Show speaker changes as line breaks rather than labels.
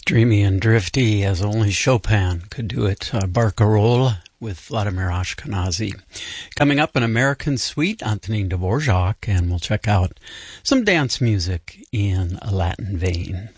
Dreamy and drifty as only Chopin could do it. Barcarolle with Vladimir Ashkenazy. Coming up, an American suite, Antonin Dvorak, and we'll check out some dance music in a Latin vein.